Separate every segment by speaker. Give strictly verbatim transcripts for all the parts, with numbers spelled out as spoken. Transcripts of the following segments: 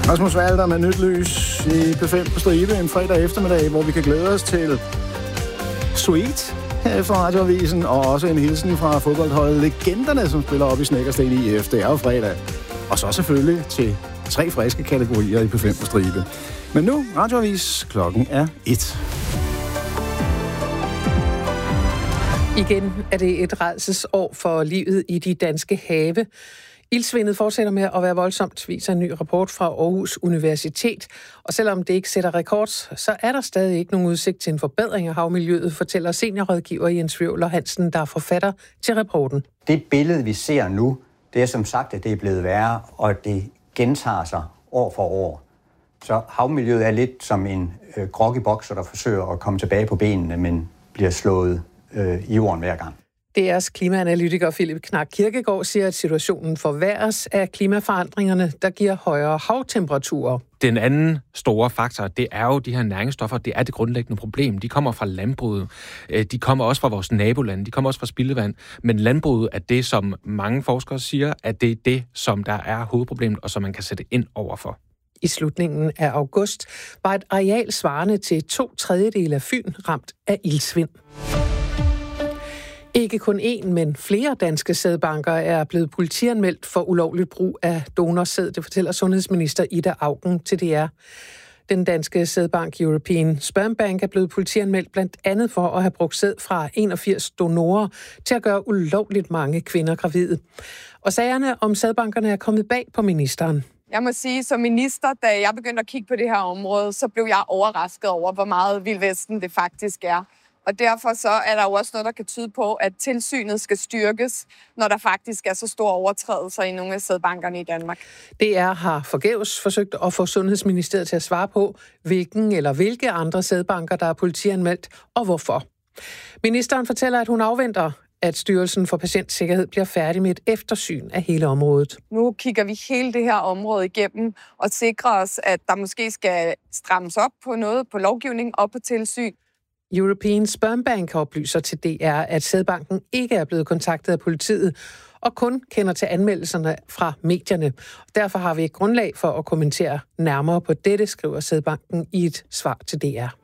Speaker 1: Rasmus Walter med nyt lys i P fem på stribe en fredag eftermiddag, hvor vi kan glæde os til Sweet her fra Radioavisen, og også en hilsen fra fodboldholdet Legenderne, som spiller op i Snekkersten I F. Det er jo fredag. Og så selvfølgelig til tre friske kategorier i P fem på stribe. Men nu, Radioavis, klokken er et.
Speaker 2: Igen er det et rædselsår for livet i de danske have. Ildsvindet fortsætter med at være voldsomt, viser en ny rapport fra Aarhus Universitet. Og selvom det ikke sætter rekord, så er der stadig ikke nogen udsigt til en forbedring af havmiljøet, fortæller seniorrådgiver Jens Vøvler Hansen, der er forfatter til rapporten.
Speaker 3: Det billede, vi ser nu, det er som sagt, at det er blevet værre, og det gentager sig år for år. Så havmiljøet er lidt som en øh, groggy bokser, der forsøger at komme tilbage på benene, men bliver slået øh, i jorden hver gang.
Speaker 2: D R's klimaanalytiker Philip Knak Kirkegaard siger, at situationen forværres af klimaforandringerne, der giver højere havtemperaturer.
Speaker 4: Den anden store faktor, det er jo de her næringsstoffer. Det er det grundlæggende problem. De kommer fra landbruget. De kommer også fra vores nabolande. De kommer også fra spildevand. Men landbruget er det, som mange forskere siger, at det er det, som der er hovedproblemet, og som man kan sætte ind overfor.
Speaker 2: I slutningen af august var et areal svarende til to tredjedele af Fyn ramt af ildsvind. Ikke kun én, men flere danske sædbanker er blevet politianmeldt for ulovligt brug af donorsæd, det fortæller sundhedsminister Ida Auken til D R. Den danske sædbank European Sperm Bank er blevet politianmeldt blandt andet for at have brugt sæd fra enogfirs donorer til at gøre ulovligt mange kvinder gravide. Og sagerne om sædbankerne er kommet bag på ministeren.
Speaker 5: Jeg må sige, som minister, da jeg begyndte at kigge på det her område, så blev jeg overrasket over, hvor meget vildvesten det faktisk er. Og derfor så er der jo også noget, der kan tyde på, at tilsynet skal styrkes, når der faktisk er så store overtrædelser i nogle af sædbankerne i Danmark.
Speaker 2: D R har forgæves forsøgt at få Sundhedsministeriet til at svare på, hvilken eller hvilke andre sædbanker, der er politianmeldt, og hvorfor. Ministeren fortæller, at hun afventer, at Styrelsen for Patientsikkerhed bliver færdig med et eftersyn af hele området.
Speaker 5: Nu kigger vi hele det her område igennem og sikrer os, at der måske skal strammes op på noget, på lovgivning og på tilsyn.
Speaker 2: European Sperm Bank oplyser til D R, at sædbanken ikke er blevet kontaktet af politiet og kun kender til anmeldelserne fra medierne. Derfor har vi ikke grundlag for at kommentere nærmere på dette, skriver sædbanken i et svar til D R.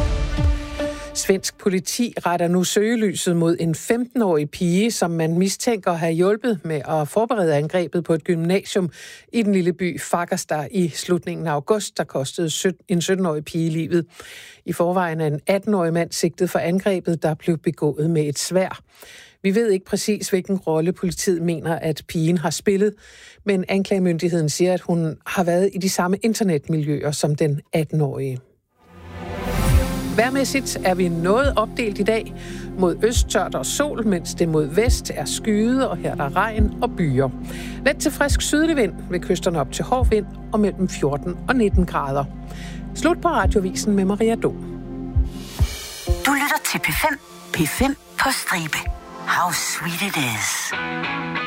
Speaker 2: Svensk politi retter nu søgelyset mod en femten-årig pige, som man mistænker at have hjulpet med at forberede angrebet på et gymnasium i den lille by Fagersta i slutningen af august, der kostede en sytten-årig pige livet. I forvejen er en atten-årig mand sigtet for angrebet, der blev begået med et sværd. Vi ved ikke præcis, hvilken rolle politiet mener, at pigen har spillet, men anklagemyndigheden siger, at hun har været i de samme internetmiljøer som den atten-årige. Vejrmæssigt er vi noget opdelt i dag. Mod øst tørt og sol, mens det mod vest er skyet, og her er der regn og byer. Let til frisk sydlig vind ved kysterne op til hård vind og mellem fjorten og nitten grader. Slut på Radioavisen med Maria Do.
Speaker 6: Du lytter til P fem. P fem på stribe. How sweet it is.